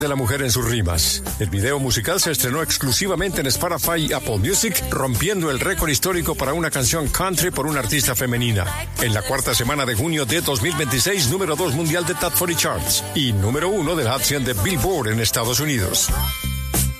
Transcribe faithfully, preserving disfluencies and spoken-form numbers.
de la mujer en sus rimas. El video musical se estrenó exclusivamente en Spotify y Apple Music, rompiendo el récord histórico para una canción country por una artista femenina. En la cuarta semana de junio de dos mil veintiséis, número dos mundial de Top cuarenta Charts y número uno del Hot cien de Billboard en Estados Unidos.